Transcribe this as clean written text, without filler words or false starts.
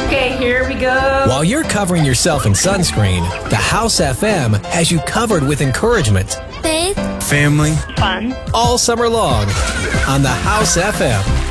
Okay, here we go. While you're covering yourself in sunscreen, the House FM has you covered with encouragement, Faith, family, Fun. all summer long on the House FM.